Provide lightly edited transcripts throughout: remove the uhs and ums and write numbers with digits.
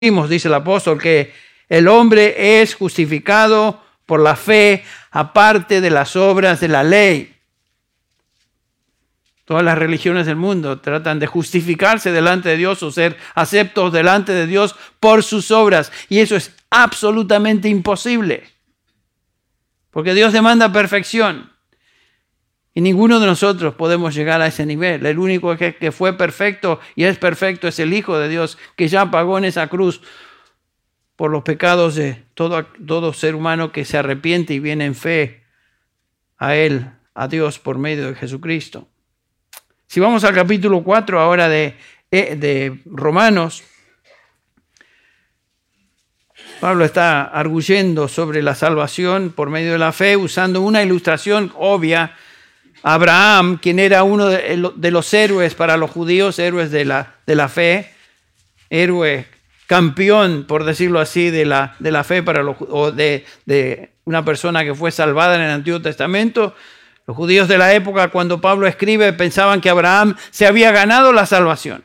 dice el apóstol, que el hombre es justificado por la fe aparte de las obras de la ley. Todas las religiones del mundo tratan de justificarse delante de Dios o ser aceptos delante de Dios por sus obras. Y eso es absolutamente imposible. Porque Dios demanda perfección. Y ninguno de nosotros podemos llegar a ese nivel. El único que fue perfecto y es perfecto es el Hijo de Dios, que ya pagó en esa cruz por los pecados de todo ser humano que se arrepiente y viene en fe a Él, a Dios, por medio de Jesucristo. Si vamos al capítulo 4 ahora de Romanos, Pablo está arguyendo sobre la salvación por medio de la fe, usando una ilustración obvia. Abraham, quien era uno de los héroes para los judíos, héroes de la fe, héroe campeón, por decirlo así, de la fe o de una persona que fue salvada en el Antiguo Testamento. Los judíos de la época, cuando Pablo escribe, pensaban que Abraham se había ganado la salvación.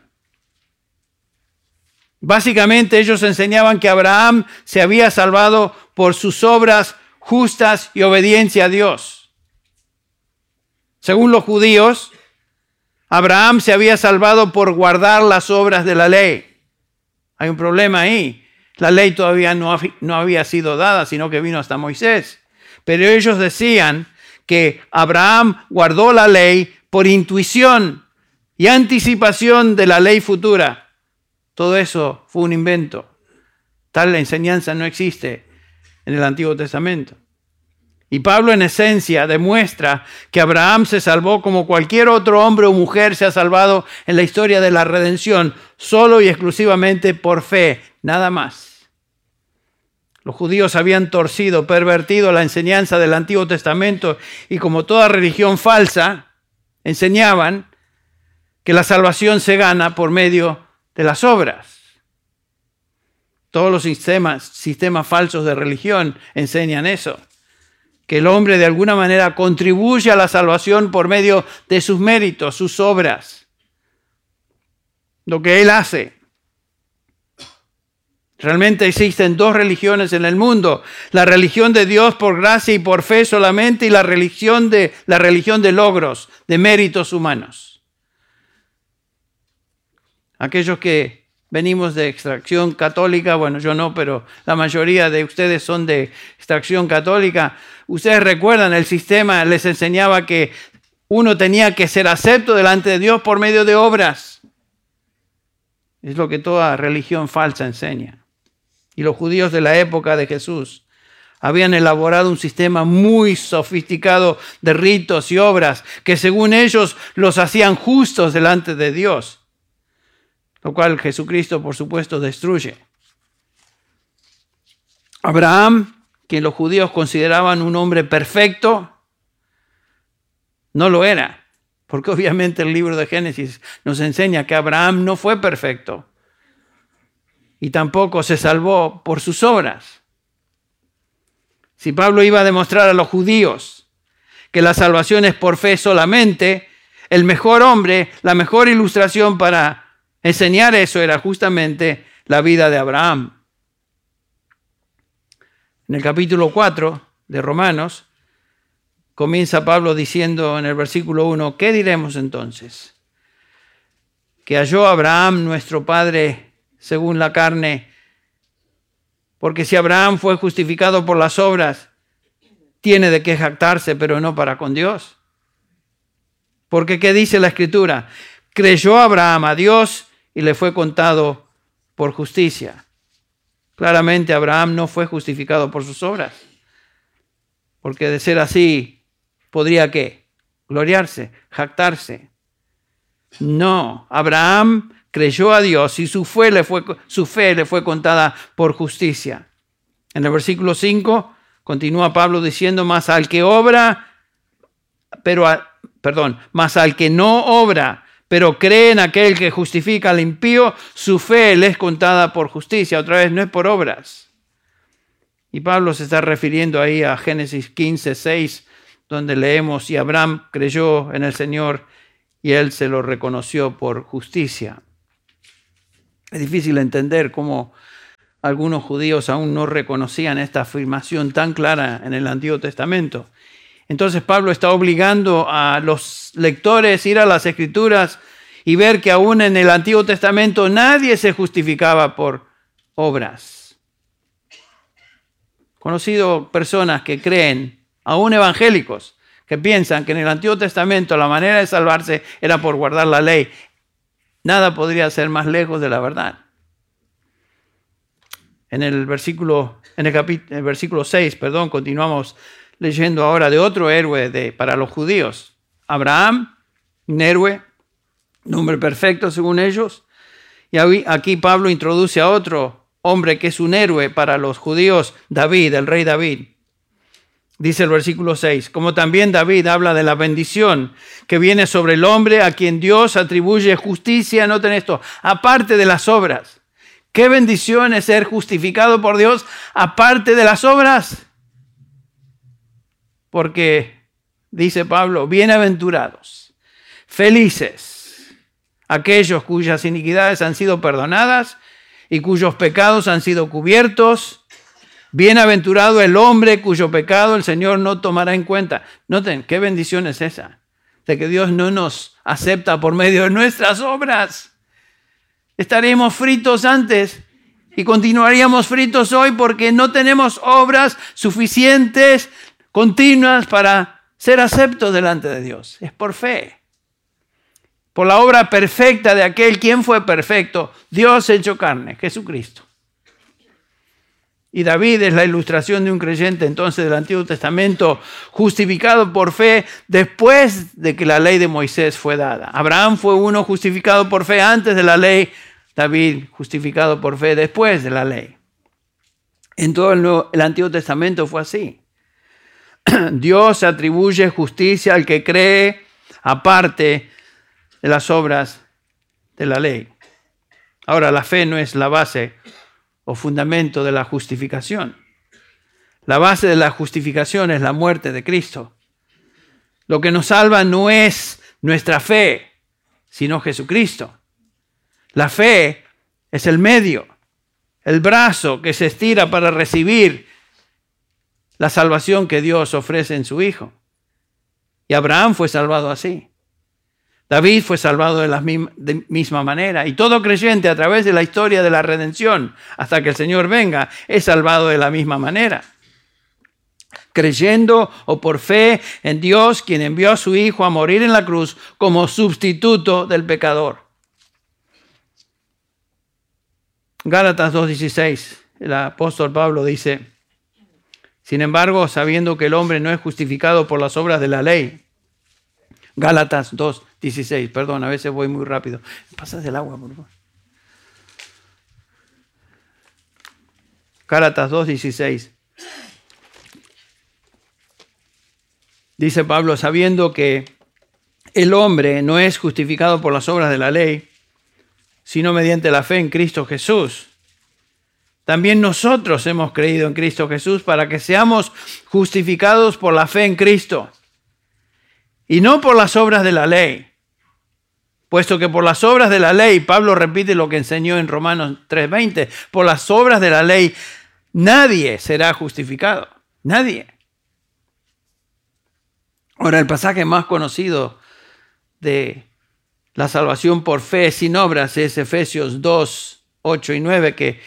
Básicamente ellos enseñaban que Abraham se había salvado por sus obras justas y obediencia a Dios. Según los judíos, Abraham se había salvado por guardar las obras de la ley. Hay un problema ahí. La ley todavía no había sido dada, sino que vino hasta Moisés. Pero ellos decían que Abraham guardó la ley por intuición y anticipación de la ley futura. Todo eso fue un invento. Tal enseñanza no existe en el Antiguo Testamento. Y Pablo en esencia demuestra que Abraham se salvó como cualquier otro hombre o mujer se ha salvado en la historia de la redención, solo y exclusivamente por fe, nada más. Los judíos habían torcido, pervertido la enseñanza del Antiguo Testamento y como toda religión falsa, enseñaban que la salvación se gana por medio de las obras. Todos los sistemas falsos de religión enseñan eso. Que el hombre de alguna manera contribuye a la salvación por medio de sus méritos, sus obras. Lo que él hace. Realmente existen dos religiones en el mundo. La religión de Dios por gracia y por fe solamente y la religión de logros, de méritos humanos. Aquellos que venimos de extracción católica, bueno, yo no, pero la mayoría de ustedes son de extracción católica. Ustedes recuerdan, el sistema les enseñaba que uno tenía que ser acepto delante de Dios por medio de obras. Es lo que toda religión falsa enseña. Y los judíos de la época de Jesús habían elaborado un sistema muy sofisticado de ritos y obras que según ellos los hacían justos delante de Dios. Lo cual Jesucristo, por supuesto, destruye. Abraham, quien los judíos consideraban un hombre perfecto, no lo era. Porque obviamente el libro de Génesis nos enseña que Abraham no fue perfecto. Y tampoco se salvó por sus obras. Si Pablo iba a demostrar a los judíos que la salvación es por fe solamente, el mejor hombre, la mejor ilustración para enseñar eso era justamente la vida de Abraham. En el capítulo 4 de Romanos, comienza Pablo diciendo en el versículo 1, ¿qué diremos entonces? Que halló Abraham nuestro padre según la carne, porque si Abraham fue justificado por las obras, tiene de qué jactarse, pero no para con Dios. Porque ¿qué dice la Escritura? Creyó Abraham a Dios y le fue contado por justicia. Claramente Abraham no fue justificado por sus obras, porque de ser así, ¿podría qué? Gloriarse, jactarse. No, Abraham creyó a Dios y su fe le fue contada por justicia. En el versículo 5 continúa Pablo diciendo, mas al que no obra, pero cree en aquel que justifica al impío, su fe le es contada por justicia. Otra vez, no es por obras. Y Pablo se está refiriendo ahí a Génesis 15:6, donde leemos, y Abraham creyó en el Señor y él se lo reconoció por justicia. Es difícil entender cómo algunos judíos aún no reconocían esta afirmación tan clara en el Antiguo Testamento. Entonces Pablo está obligando a los lectores a ir a las Escrituras y ver que aún en el Antiguo Testamento nadie se justificaba por obras. Conocido personas que creen, aún evangélicos, que piensan que en el Antiguo Testamento la manera de salvarse era por guardar la ley. Nada podría ser más lejos de la verdad. En el versículo 6, continuamos leyendo ahora de otro héroe para los judíos. Abraham, un héroe, un hombre perfecto según ellos. Y aquí Pablo introduce a otro hombre que es un héroe para los judíos, David, el rey David. Dice el versículo 6, como también David habla de la bendición que viene sobre el hombre a quien Dios atribuye justicia, noten esto, aparte de las obras. ¿Qué bendición es ser justificado por Dios aparte de las obras? Porque, dice Pablo, bienaventurados, felices, aquellos cuyas iniquidades han sido perdonadas y cuyos pecados han sido cubiertos. Bienaventurado el hombre cuyo pecado el Señor no tomará en cuenta. Noten, ¿qué bendición es esa? De que Dios no nos acepta por medio de nuestras obras. Estaríamos fritos antes y continuaríamos fritos hoy porque no tenemos obras suficientes, continuas para ser aceptos delante de Dios. Es por fe. Por la obra perfecta de aquel quien fue perfecto, Dios hecho carne, Jesucristo. Y David es la ilustración de un creyente entonces del Antiguo Testamento justificado por fe después de que la ley de Moisés fue dada. Abraham fue uno justificado por fe antes de la ley, David justificado por fe después de la ley. En todo el Antiguo Testamento fue así. Dios atribuye justicia al que cree aparte de las obras de la ley. Ahora, la fe no es la base o fundamento de la justificación. La base de la justificación es la muerte de Cristo. Lo que nos salva no es nuestra fe, sino Jesucristo. La fe es el medio, el brazo que se estira para recibir la salvación que Dios ofrece en su Hijo. Y Abraham fue salvado así. David fue salvado de la misma manera. Y todo creyente a través de la historia de la redención, hasta que el Señor venga, es salvado de la misma manera. Creyendo o por fe en Dios, quien envió a su Hijo a morir en la cruz como sustituto del pecador. Gálatas 2:16, el apóstol Pablo dice, sin embargo, sabiendo que el hombre no es justificado por las obras de la ley. Gálatas 2:16, perdón, a veces voy muy rápido. ¿Pasas el agua, por favor? Gálatas 2:16. Dice Pablo, sabiendo que el hombre no es justificado por las obras de la ley, sino mediante la fe en Cristo Jesús. También nosotros hemos creído en Cristo Jesús para que seamos justificados por la fe en Cristo y no por las obras de la ley. Puesto que por las obras de la ley, Pablo repite lo que enseñó en Romanos 3:20, por las obras de la ley nadie será justificado. Nadie. Ahora, el pasaje más conocido de la salvación por fe sin obras es Efesios 2:8 y 9, que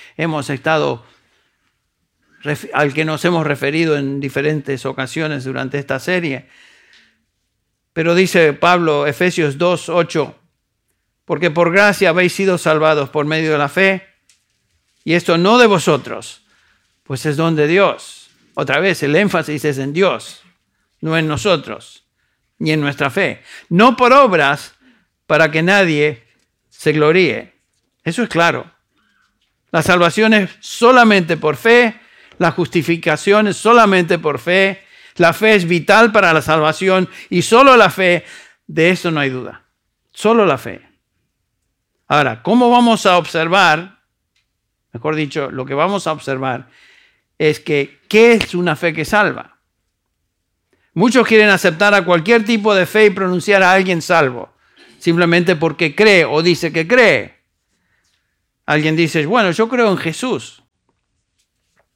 al que nos hemos referido en diferentes ocasiones durante esta serie. Pero dice Pablo, Efesios 2:8, porque por gracia habéis sido salvados por medio de la fe, y esto no de vosotros, pues es don de Dios. Otra vez, el énfasis es en Dios, no en nosotros, ni en nuestra fe. No por obras, para que nadie se gloríe. Eso es claro. La salvación es solamente por fe, la justificación es solamente por fe, la fe es vital para la salvación y solo la fe, de eso no hay duda. Solo la fe. Ahora, ¿cómo vamos a observar? Mejor dicho, lo que vamos a observar es que, ¿qué es una fe que salva? Muchos quieren aceptar a cualquier tipo de fe y pronunciar a alguien salvo, simplemente porque cree o dice que cree. Alguien dice, bueno, yo creo en Jesús.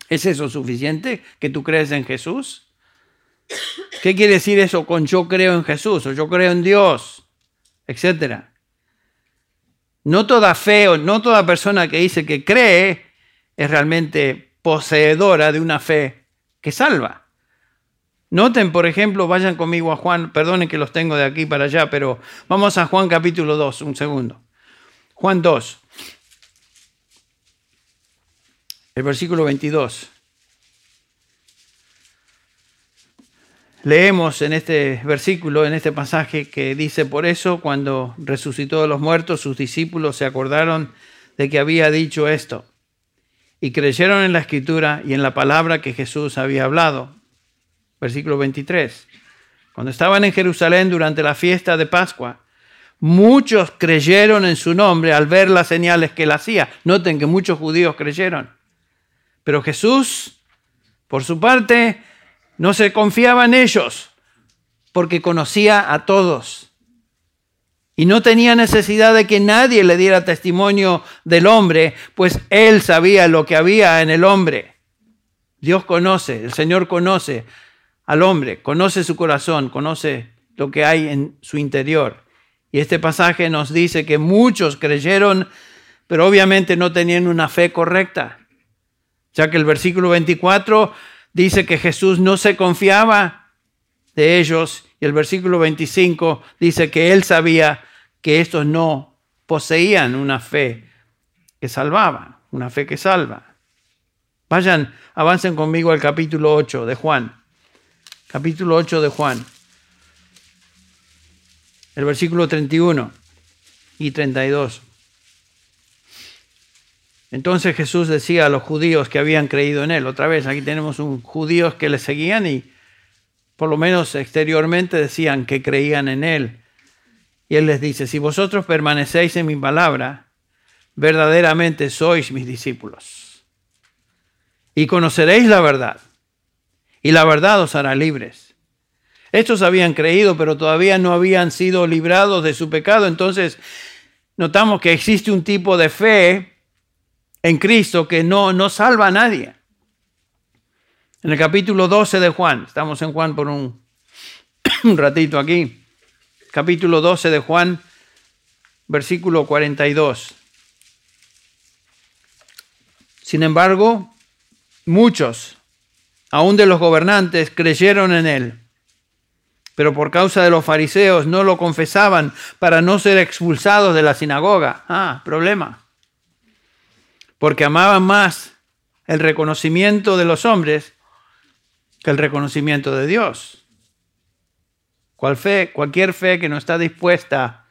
¿Es eso suficiente que tú crees en Jesús? ¿Qué quiere decir eso con yo creo en Jesús o yo creo en Dios, etcétera? No toda fe o no toda persona que dice que cree es realmente poseedora de una fe que salva. Noten, por ejemplo, vayan conmigo a Juan, perdonen que los tengo de aquí para allá, pero vamos a Juan capítulo 2, un segundo. Juan 2, el versículo 22. Leemos en este versículo, en este pasaje, que dice: por eso, cuando resucitó de los muertos, sus discípulos se acordaron de que había dicho esto y creyeron en la Escritura y en la palabra que Jesús había hablado. Versículo 23. Cuando estaban en Jerusalén durante la fiesta de Pascua, muchos creyeron en su nombre al ver las señales que él hacía. Noten que muchos judíos creyeron. Pero Jesús, por su parte, no se confiaba en ellos porque conocía a todos y no tenía necesidad de que nadie le diera testimonio del hombre, pues él sabía lo que había en el hombre. Dios conoce, el Señor conoce al hombre, conoce su corazón, conoce lo que hay en su interior. Y este pasaje nos dice que muchos creyeron, pero obviamente no tenían una fe correcta, ya que el versículo 24 dice que Jesús no se confiaba de ellos, y el versículo 25 dice que él sabía que estos no poseían una fe que salvaba, una fe que salva. Vayan, avancen conmigo al capítulo 8 de Juan. Capítulo 8 de Juan. El versículo 31 y 32. Entonces Jesús decía a los judíos que habían creído en él. Otra vez, aquí tenemos judíos que le seguían y por lo menos exteriormente decían que creían en él. Y él les dice: si vosotros permanecéis en mi palabra, verdaderamente sois mis discípulos. Y conoceréis la verdad, y la verdad os hará libres. Estos habían creído, pero todavía no habían sido librados de su pecado. Entonces, notamos que existe un tipo de fe en Cristo que no salva a nadie. En el capítulo 12 de Juan, estamos en Juan por un ratito aquí, capítulo 12 de Juan, versículo 42. Sin embargo, muchos, aún de los gobernantes, creyeron en él, pero por causa de los fariseos no lo confesaban para no ser expulsados de la sinagoga. Problema. Porque amaban más el reconocimiento de los hombres que el reconocimiento de Dios. Cualquier fe que no está dispuesta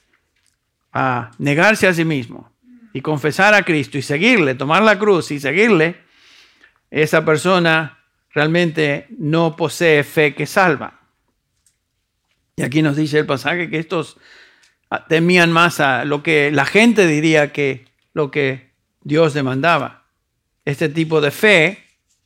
a negarse a sí mismo y confesar a Cristo y seguirle, tomar la cruz y seguirle, esa persona realmente no posee fe que salva. Y aquí nos dice el pasaje que estos temían más a lo que la gente diría que lo que Dios demandaba. Este tipo de fe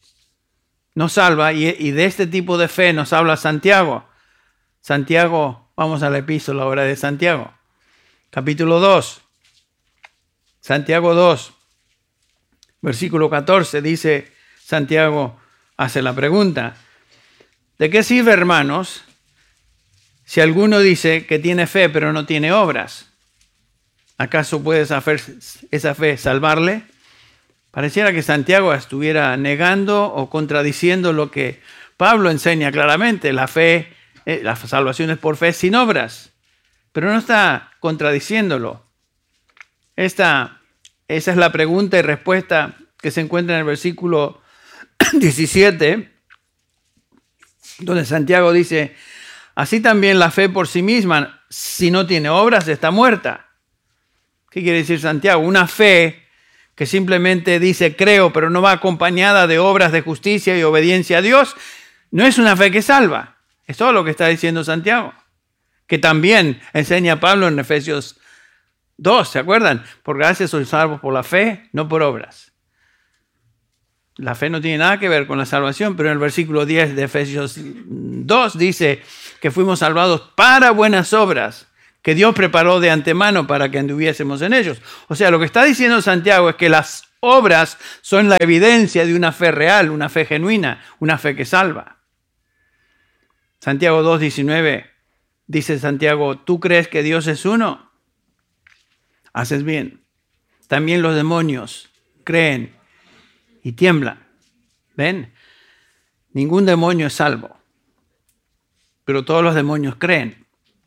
nos salva y de este tipo de fe nos habla Santiago. Santiago, vamos a la epístola ahora de Santiago. Capítulo 2. Santiago 2, versículo 14, dice Santiago, hace la pregunta: ¿de qué sirve, hermanos, si alguno dice que tiene fe pero no tiene obras? ¿Acaso puede esa fe salvarle? Pareciera que Santiago estuviera negando o contradiciendo lo que Pablo enseña claramente. La fe, la salvación es por fe sin obras, pero no está contradiciéndolo. Esa es la pregunta y respuesta que se encuentra en el versículo 17, donde Santiago dice: así también la fe por sí misma, si no tiene obras, está muerta. ¿Qué quiere decir Santiago? Una fe que simplemente dice creo, pero no va acompañada de obras de justicia y obediencia a Dios, no es una fe que salva. Es todo lo que está diciendo Santiago, que también enseña Pablo en Efesios 2, ¿se acuerdan? Por gracia sois salvos por la fe, no por obras. La fe no tiene nada que ver con la salvación, pero en el versículo 10 de Efesios 2 dice que fuimos salvados para buenas obras, que Dios preparó de antemano para que anduviésemos en ellos. O sea, lo que está diciendo Santiago es que las obras son la evidencia de una fe real, una fe genuina, una fe que salva. Santiago 2:19 dice Santiago, ¿tú crees que Dios es uno? Haces bien. También los demonios creen y tiemblan. ¿Ven? Ningún demonio es salvo, pero todos los demonios creen.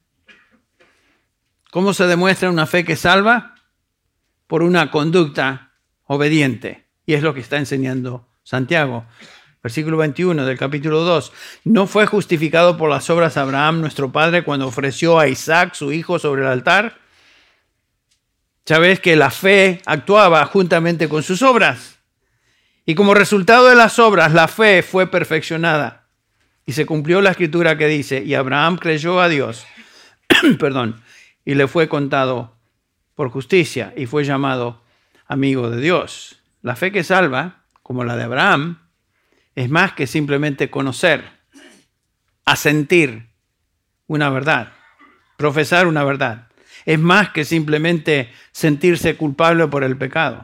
¿Cómo se demuestra una fe que salva? Por una conducta obediente. Y es lo que está enseñando Santiago. Versículo 21 del capítulo 2. ¿No fue justificado por las obras Abraham, nuestro padre, cuando ofreció a Isaac, su hijo, sobre el altar? Sabes que la fe actuaba juntamente con sus obras. Y como resultado de las obras, la fe fue perfeccionada. Y se cumplió la escritura que dice, y Abraham creyó a Dios, y le fue contado por justicia, y fue llamado amigo de Dios. La fe que salva, como la de Abraham, es más que simplemente conocer, asentir una verdad, profesar una verdad. Es más que simplemente sentirse culpable por el pecado.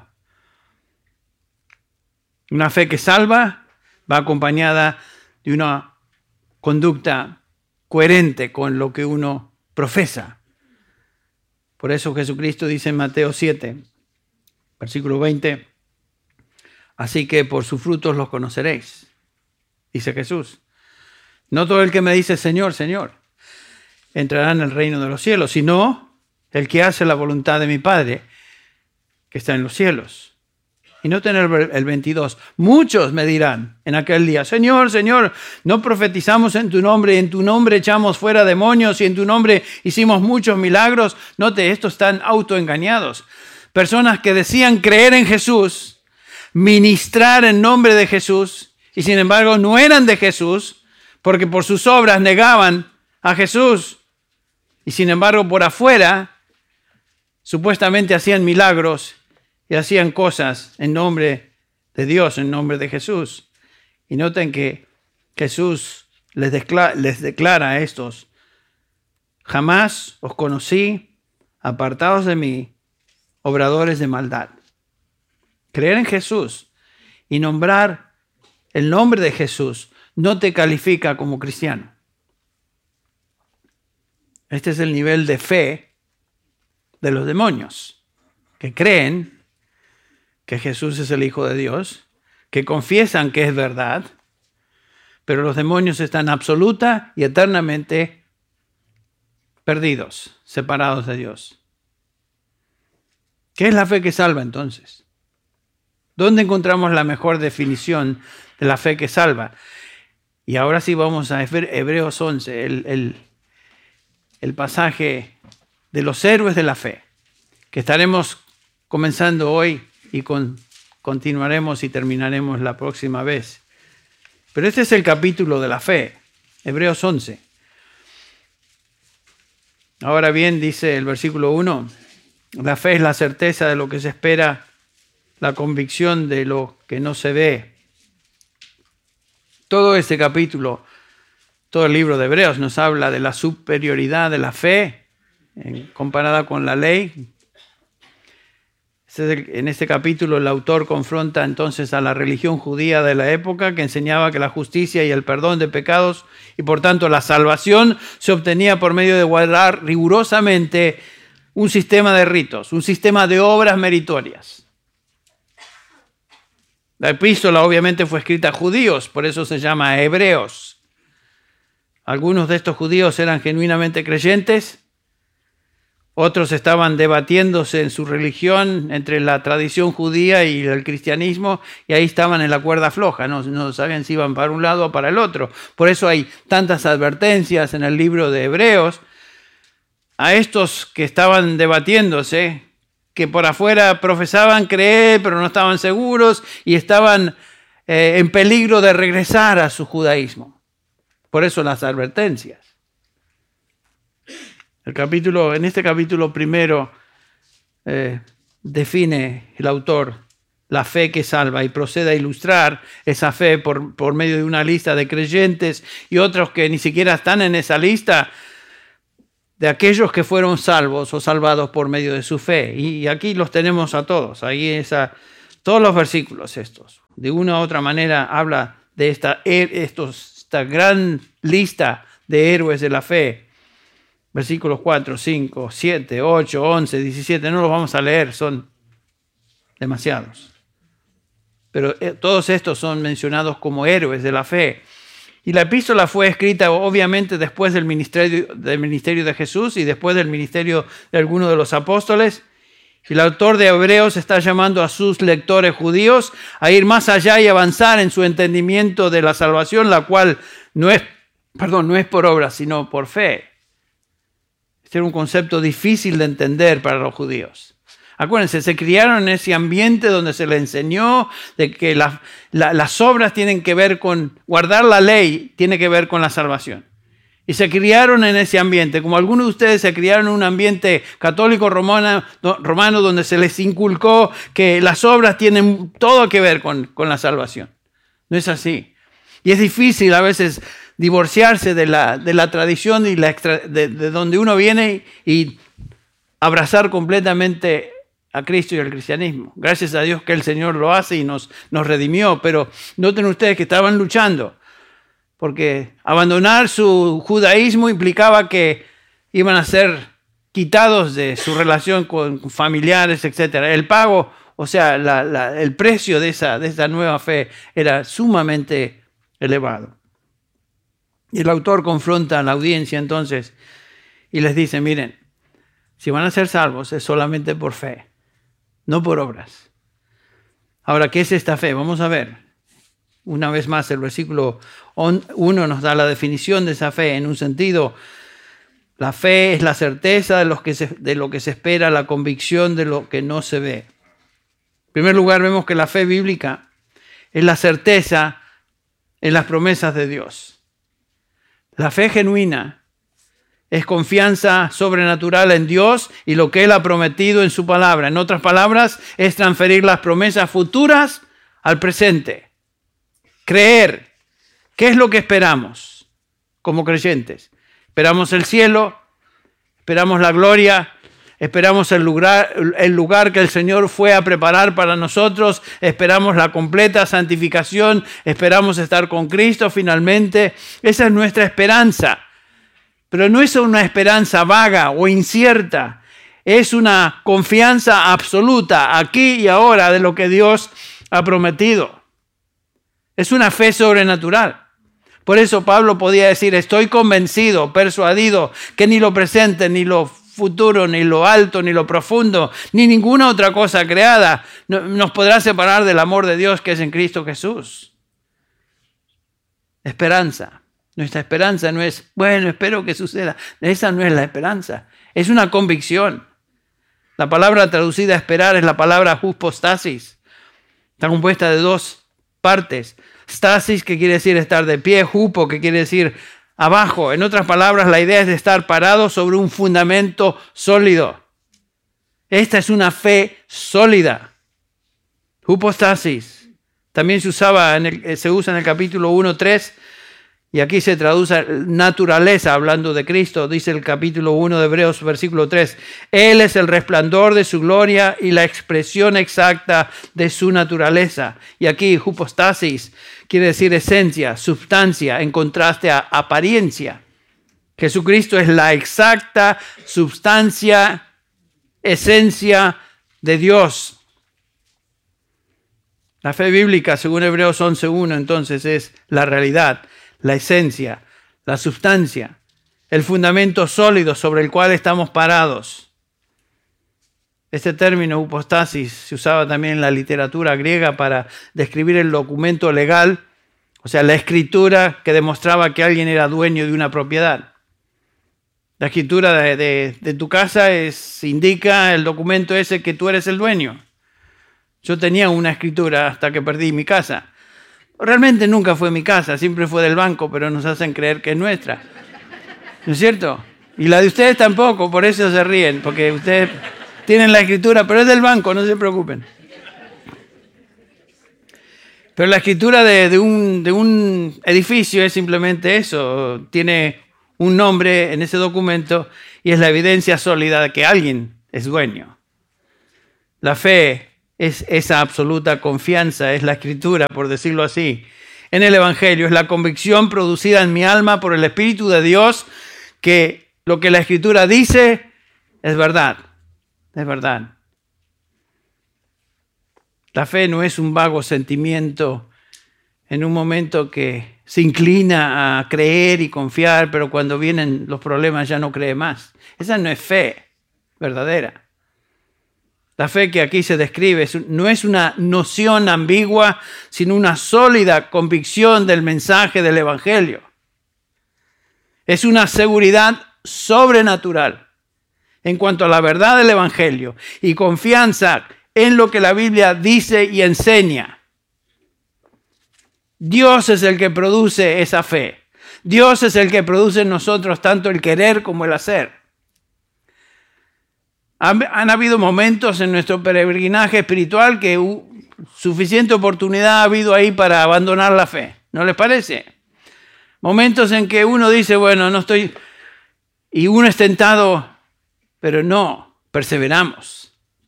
Una fe que salva va acompañada de una conducta coherente con lo que uno profesa. Por eso Jesucristo dice en Mateo 7, versículo 20, así que por sus frutos los conoceréis, dice Jesús. No todo el que me dice Señor, Señor, entrará en el reino de los cielos, sino el que hace la voluntad de mi Padre, que está en los cielos. Y noten el 22. Muchos me dirán en aquel día, Señor, Señor, ¿no profetizamos en tu nombre? Y en tu nombre echamos fuera demonios y en tu nombre hicimos muchos milagros. Note, estos están autoengañados. Personas que decían creer en Jesús, ministrar en nombre de Jesús, y sin embargo no eran de Jesús, porque por sus obras negaban a Jesús. Y sin embargo por afuera supuestamente hacían milagros y hacían cosas en nombre de Dios, en nombre de Jesús. Y noten que Jesús les declara a estos, jamás os conocí, apartados de mí, obradores de maldad. Creer en Jesús y nombrar el nombre de Jesús no te califica como cristiano. Este es el nivel de fe de los demonios, que creen que Jesús es el Hijo de Dios, que confiesan que es verdad, pero los demonios están absoluta y eternamente perdidos, separados de Dios. ¿Qué es la fe que salva entonces? ¿Dónde encontramos la mejor definición de la fe que salva? Y ahora sí vamos a Hebreos 11, el pasaje de los héroes de la fe, que estaremos comenzando hoy y continuaremos y terminaremos la próxima vez. Pero este es el capítulo de la fe, Hebreos 11. Ahora bien, dice el versículo 1, la fe es la certeza de lo que se espera, la convicción de lo que no se ve. Todo este capítulo, todo el libro de Hebreos nos habla de la superioridad de la fe comparada con la ley. En este capítulo el autor confronta entonces a la religión judía de la época que enseñaba que la justicia y el perdón de pecados y por tanto la salvación se obtenía por medio de guardar rigurosamente un sistema de ritos, un sistema de obras meritorias. La epístola obviamente fue escrita a judíos, por eso se llama Hebreos. Algunos de estos judíos eran genuinamente creyentes, otros estaban debatiéndose en su religión entre la tradición judía y el cristianismo, y ahí estaban en la cuerda floja, no sabían si iban para un lado o para el otro. Por eso hay tantas advertencias en el libro de Hebreos a estos que estaban debatiéndose, que por afuera profesaban creer, pero no estaban seguros y estaban en peligro de regresar a su judaísmo. Por eso las advertencias. En este capítulo primero define el autor la fe que salva y procede a ilustrar esa fe por medio de una lista de creyentes y otros que ni siquiera están en esa lista, de aquellos que fueron salvos o salvados por medio de su fe. Y aquí los tenemos a todos. Ahí Todos los versículos estos, de una u otra manera, habla de esta gran lista de héroes de la fe. Versículos 4, 5, 7, 8, 11, 17, no los vamos a leer, son demasiados. Pero todos estos son mencionados como héroes de la fe. Y la epístola fue escrita obviamente después del ministerio de Jesús y después del ministerio de algunos de los apóstoles. Y el autor de Hebreos está llamando a sus lectores judíos a ir más allá y avanzar en su entendimiento de la salvación, la cual no es por obras, sino por fe. Este era un concepto difícil de entender para los judíos. Acuérdense, se criaron en ese ambiente donde se les enseñó de que las obras tienen que ver con, guardar la ley tiene que ver con la salvación. Y se criaron en ese ambiente, como algunos de ustedes se criaron en un ambiente católico romano donde se les inculcó que las obras tienen todo que ver con la salvación. No es así. Y es difícil a veces divorciarse de la tradición y de donde uno viene y abrazar completamente a Cristo y al cristianismo. Gracias a Dios que el Señor lo hace y nos redimió, pero noten ustedes que estaban luchando, porque abandonar su judaísmo implicaba que iban a ser quitados de su relación con familiares, etc. El pago, o sea, el precio de esa nueva fe era sumamente elevado. Y el autor confronta a la audiencia entonces y les dice, miren, si van a ser salvos es solamente por fe, no por obras. Ahora, ¿qué es esta fe? Vamos a ver. Una vez más, el versículo 1 nos da la definición de esa fe. En un sentido, la fe es la certeza de lo que se espera, la convicción de lo que no se ve. En primer lugar, vemos que la fe bíblica es la certeza en las promesas de Dios. La fe genuina es confianza sobrenatural en Dios y lo que Él ha prometido en su palabra. En otras palabras, es transferir las promesas futuras al presente. Creer. ¿Qué es lo que esperamos como creyentes? Esperamos el cielo, esperamos la gloria, esperamos el lugar que el Señor fue a preparar para nosotros, esperamos la completa santificación, esperamos estar con Cristo finalmente. Esa es nuestra esperanza. Pero no es una esperanza vaga o incierta, es una confianza absoluta aquí y ahora de lo que Dios ha prometido. Es una fe sobrenatural. Por eso Pablo podía decir, estoy convencido, persuadido, que ni lo presente, ni lo futuro, ni lo alto, ni lo profundo, ni ninguna otra cosa creada nos podrá separar del amor de Dios que es en Cristo Jesús. Esperanza. Nuestra esperanza no es, bueno, espero que suceda. Esa no es la esperanza. Es una convicción. La palabra traducida a esperar es la palabra hypostasis. Está compuesta de dos partes. Stasis, que quiere decir estar de pie, hupo, que quiere decir abajo. En otras palabras, la idea es de estar parado sobre un fundamento sólido. Esta es una fe sólida. Hypostasis. También se usa en el capítulo 1:3 y aquí se traduce naturaleza, hablando de Cristo. Dice el capítulo 1 de Hebreos, versículo 3. Él es el resplandor de su gloria y la expresión exacta de su naturaleza. Y aquí, hypostasis quiere decir esencia, substancia, en contraste a apariencia. Jesucristo es la exacta substancia, esencia de Dios. La fe bíblica, según Hebreos 11:1, entonces es la realidad, la esencia, la substancia, el fundamento sólido sobre el cual estamos parados. Este término, hypostasis, se usaba también en la literatura griega para describir el documento legal, o sea, la escritura que demostraba que alguien era dueño de una propiedad. La escritura de tu casa indica el documento ese que tú eres el dueño. Yo tenía una escritura hasta que perdí mi casa. Realmente nunca fue mi casa, siempre fue del banco, pero nos hacen creer que es nuestra. ¿No es cierto? Y la de ustedes tampoco, por eso se ríen, porque ustedes tienen la escritura, pero es del banco, no se preocupen. Pero la escritura de un edificio es simplemente eso, tiene un nombre en ese documento y es la evidencia sólida de que alguien es dueño. La fe es esa absoluta confianza, es la Escritura, por decirlo así, en el Evangelio. Es la convicción producida en mi alma por el Espíritu de Dios que lo que la Escritura dice es verdad, es verdad. La fe no es un vago sentimiento en un momento que se inclina a creer y confiar, pero cuando vienen los problemas ya no cree más. Esa no es fe verdadera. La fe que aquí se describe no es una noción ambigua, sino una sólida convicción del mensaje del Evangelio. Es una seguridad sobrenatural en cuanto a la verdad del Evangelio y confianza en lo que la Biblia dice y enseña. Dios es el que produce esa fe. Dios es el que produce en nosotros tanto el querer como el hacer. Han habido momentos en nuestro peregrinaje espiritual que suficiente oportunidad ha habido ahí para abandonar la fe. ¿No les parece? Momentos en que uno dice, bueno, no estoy... Y uno es tentado, pero no, perseveramos,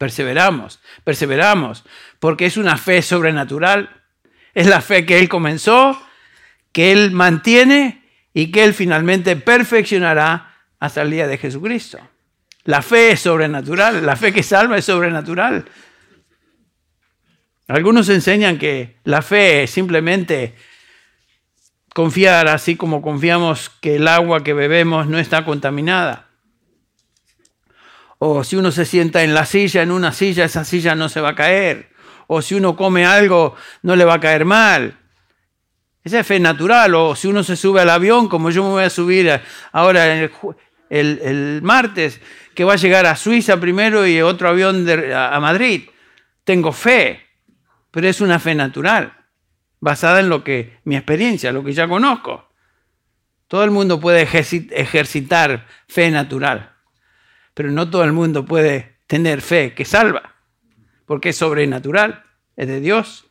porque es una fe sobrenatural. Es la fe que Él comenzó, que Él mantiene y que Él finalmente perfeccionará hasta el día de Jesucristo. La fe es sobrenatural, la fe que salva es sobrenatural. Algunos enseñan que la fe es simplemente confiar, así como confiamos que el agua que bebemos no está contaminada. O si uno se sienta en una silla, esa silla no se va a caer. O si uno come algo, no le va a caer mal. Esa es fe natural. O si uno se sube al avión, como yo me voy a subir ahora el martes, que va a llegar a Suiza primero y otro avión a Madrid. Tengo fe, pero es una fe natural, basada en mi experiencia, lo que ya conozco. Todo el mundo puede ejercitar fe natural, pero no todo el mundo puede tener fe que salva, porque es sobrenatural, es de Dios.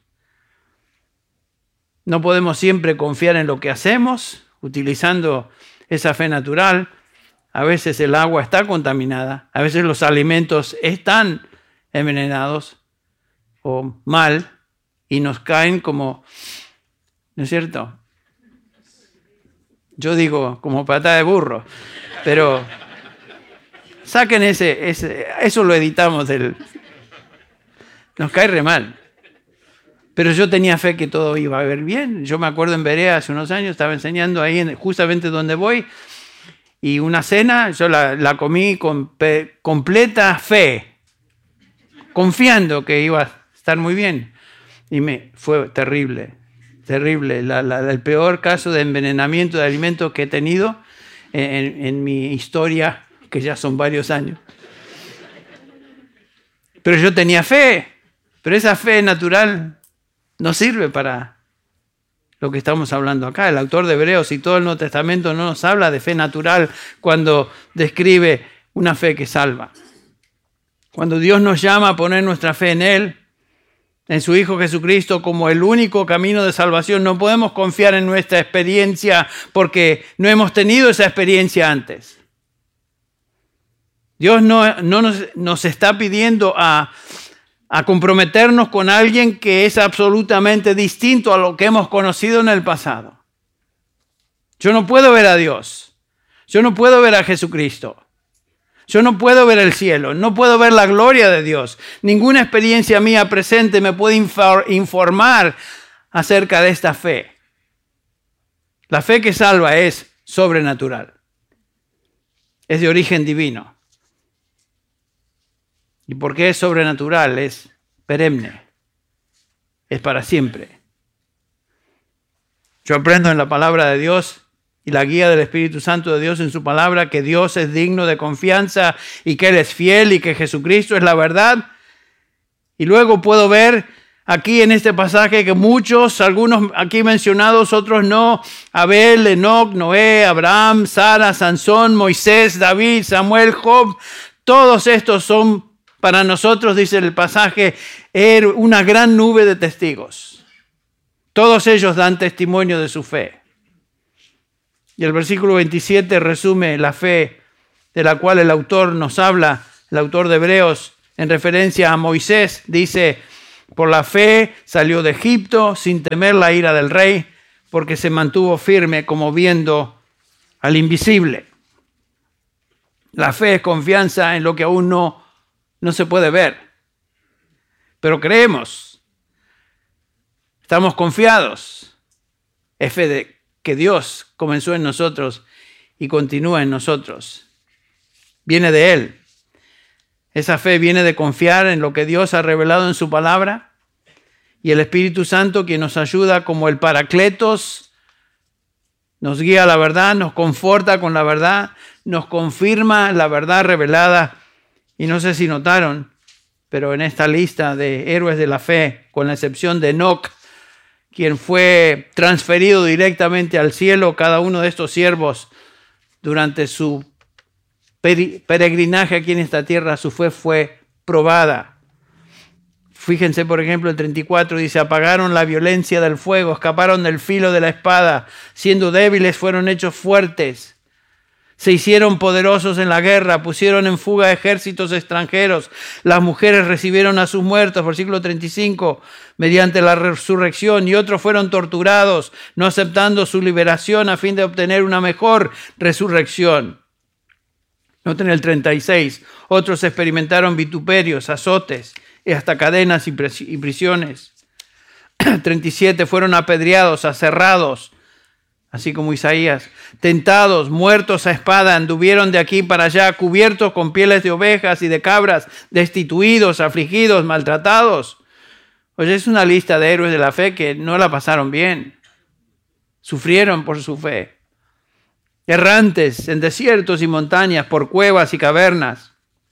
No podemos siempre confiar en lo que hacemos, utilizando esa fe natural. A veces el agua está contaminada, a veces los alimentos están envenenados o mal y nos caen como, ¿no es cierto? Yo digo como patada de burro, pero saquen eso lo editamos nos cae re mal. Pero yo tenía fe que todo iba a ir bien. Yo me acuerdo en Berea hace unos años, estaba enseñando ahí justamente donde voy, y una cena yo la comí con completa fe, confiando que iba a estar muy bien. Y fue terrible, terrible. El peor caso de envenenamiento de alimentos que he tenido en mi historia, que ya son varios años. Pero yo tenía fe, pero esa fe natural no sirve para lo que estamos hablando acá. El autor de Hebreos y todo el Nuevo Testamento no nos habla de fe natural cuando describe una fe que salva. Cuando Dios nos llama a poner nuestra fe en Él, en su Hijo Jesucristo como el único camino de salvación, no podemos confiar en nuestra experiencia porque no hemos tenido esa experiencia antes. Dios no nos está pidiendo a comprometernos con alguien que es absolutamente distinto a lo que hemos conocido en el pasado. Yo no puedo ver a Dios. Yo no puedo ver a Jesucristo. Yo no puedo ver el cielo. No puedo ver la gloria de Dios. Ninguna experiencia mía presente me puede informar acerca de esta fe. La fe que salva es sobrenatural. Es de origen divino. ¿Y por qué es sobrenatural? Es perenne. Es para siempre. Yo aprendo en la palabra de Dios y la guía del Espíritu Santo de Dios en su palabra que Dios es digno de confianza y que Él es fiel y que Jesucristo es la verdad. Y luego puedo ver aquí en este pasaje que muchos, algunos aquí mencionados, otros no, Abel, Enoc, Noé, Abraham, Sara, Sansón, Moisés, David, Samuel, Job, todos estos son para nosotros, dice el pasaje, una gran nube de testigos. Todos ellos dan testimonio de su fe. Y el versículo 27 resume la fe de la cual el autor nos habla, el autor de Hebreos, en referencia a Moisés, dice: Por la fe salió de Egipto sin temer la ira del rey, porque se mantuvo firme como viendo al invisible. La fe es confianza en lo que aún no se puede ver, pero creemos, estamos confiados. Es fe de que Dios comenzó en nosotros y continúa en nosotros. Viene de Él. Esa fe viene de confiar en lo que Dios ha revelado en su palabra, y el Espíritu Santo, quien nos ayuda como el Paracletos, nos guía a la verdad, nos conforta con la verdad, nos confirma la verdad revelada. Y no sé si notaron, pero en esta lista de héroes de la fe, con la excepción de Enoc, quien fue transferido directamente al cielo, cada uno de estos siervos, durante su peregrinaje aquí en esta tierra, su fe fue probada. Fíjense, por ejemplo, el 34 dice: apagaron la violencia del fuego, escaparon del filo de la espada, siendo débiles fueron hechos fuertes. Se hicieron poderosos en la guerra, pusieron en fuga ejércitos extranjeros. Las mujeres recibieron a sus muertos, versículo 35, mediante la resurrección, y otros fueron torturados, no aceptando su liberación a fin de obtener una mejor resurrección. Noten el 36, otros experimentaron vituperios, azotes y hasta cadenas y prisiones. 37, fueron apedreados, aserrados, así como Isaías, tentados, muertos a espada, anduvieron de aquí para allá, cubiertos con pieles de ovejas y de cabras, destituidos, afligidos, maltratados. Oye, es una lista de héroes de la fe que no la pasaron bien, sufrieron por su fe. Errantes en desiertos y montañas, por cuevas y cavernas.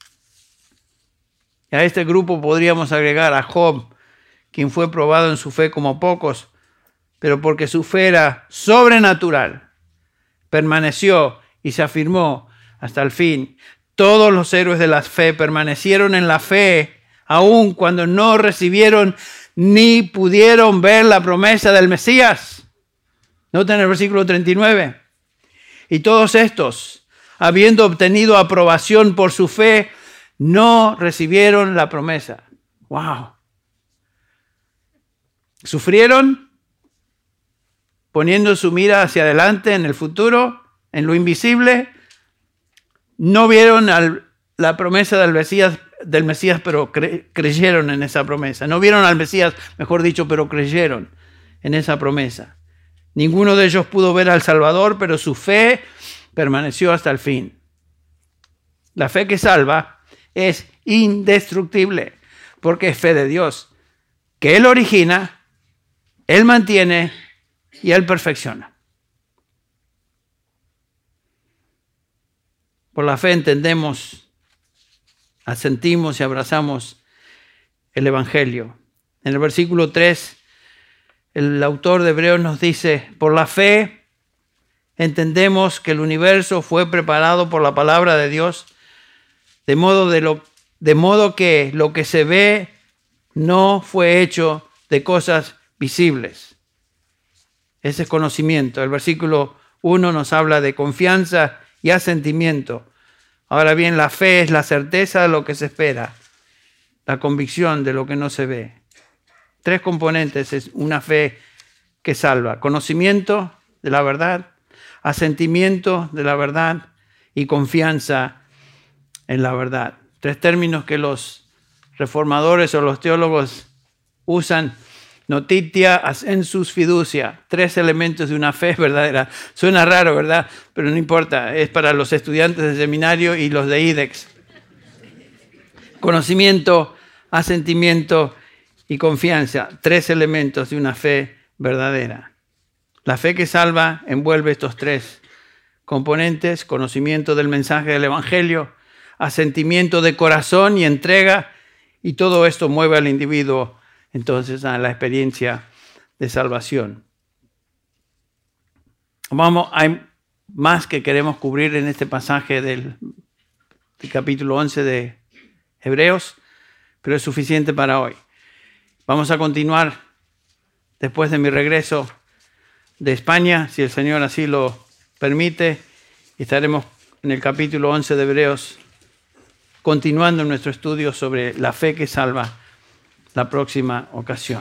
Y a este grupo podríamos agregar a Job, quien fue probado en su fe como pocos, pero porque su fe era sobrenatural, permaneció y se afirmó hasta el fin. Todos los héroes de la fe permanecieron en la fe, aun cuando no recibieron ni pudieron ver la promesa del Mesías. Noten el versículo 39. Y todos estos, habiendo obtenido aprobación por su fe, no recibieron la promesa. ¡Wow! Sufrieron poniendo su mira hacia adelante en el futuro, en lo invisible. No vieron la promesa del Mesías, pero creyeron en esa promesa. No vieron al Mesías, mejor dicho, pero creyeron en esa promesa. Ninguno de ellos pudo ver al Salvador, pero su fe permaneció hasta el fin. La fe que salva es indestructible, porque es fe de Dios, que Él origina, Él mantiene y Él perfecciona. Por la fe entendemos, asentimos y abrazamos el Evangelio. En el versículo 3, el autor de Hebreos nos dice: por la fe entendemos que el universo fue preparado por la palabra de Dios, de modo que lo que se ve no fue hecho de cosas visibles. Ese es conocimiento. El versículo 1 nos habla de confianza y asentimiento. Ahora bien, la fe es la certeza de lo que se espera, la convicción de lo que no se ve. 3 componentes es una fe que salva: conocimiento de la verdad, asentimiento de la verdad y confianza en la verdad. 3 términos que los reformadores o los teólogos usan: notitia, ascensus, fiducia. 3 elementos de una fe verdadera. Suena raro, ¿verdad? Pero no importa, es para los estudiantes de seminario y los de IDEX. Conocimiento, asentimiento y confianza. 3 elementos de una fe verdadera. La fe que salva envuelve estos 3 componentes: conocimiento del mensaje del Evangelio, asentimiento de corazón y entrega, y todo esto mueve al individuo entonces a la experiencia de salvación. Hay más que queremos cubrir en este pasaje del capítulo 11 de Hebreos, pero es suficiente para hoy. Vamos a continuar después de mi regreso de España, si el Señor así lo permite, y estaremos en el capítulo 11 de Hebreos, continuando nuestro estudio sobre la fe que salva, la próxima ocasión.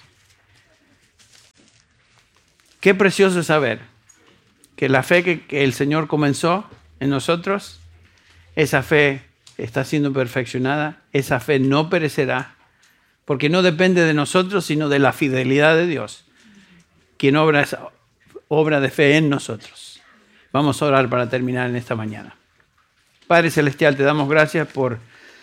Qué precioso es saber que la fe que el Señor comenzó en nosotros, esa fe está siendo perfeccionada, esa fe no perecerá, porque no depende de nosotros, sino de la fidelidad de Dios, quien obra esa obra de fe en nosotros. Vamos a orar para terminar en esta mañana. Padre Celestial, te damos gracias por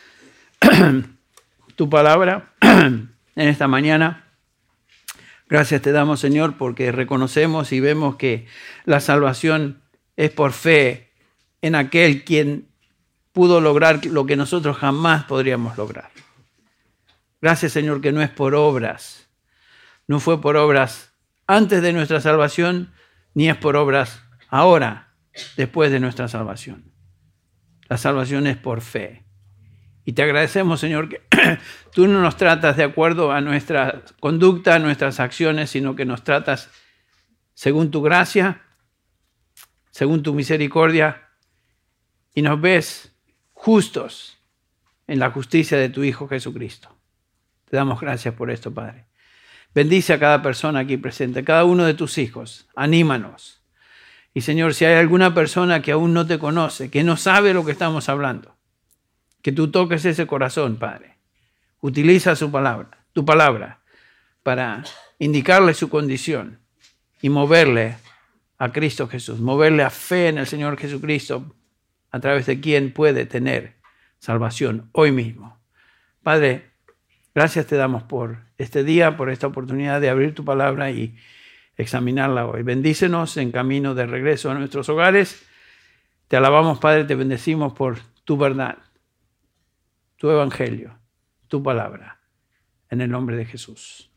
tu palabra en esta mañana. Gracias te damos, Señor, porque reconocemos y vemos que la salvación es por fe en aquel quien pudo lograr lo que nosotros jamás podríamos lograr. Gracias, Señor, que no es por obras. No fue por obras antes de nuestra salvación, ni es por obras ahora, después de nuestra salvación. La salvación es por fe. Y te agradecemos, Señor, que tú no nos tratas de acuerdo a nuestra conducta, a nuestras acciones, sino que nos tratas según tu gracia, según tu misericordia, y nos ves justos en la justicia de tu Hijo Jesucristo. Te damos gracias por esto, Padre. Bendice a cada persona aquí presente, a cada uno de tus hijos. Anímanos. Y, Señor, si hay alguna persona que aún no te conoce, que no sabe lo que estamos hablando, que tú toques ese corazón, Padre. Utiliza tu palabra, para indicarle su condición y moverle a Cristo Jesús, moverle a fe en el Señor Jesucristo, a través de quien puede tener salvación hoy mismo. Padre, gracias te damos por este día, por esta oportunidad de abrir tu palabra y examinarla hoy. Bendícenos en camino de regreso a nuestros hogares. Te alabamos, Padre, te bendecimos por tu verdad, tu evangelio, tu palabra, en el nombre de Jesús.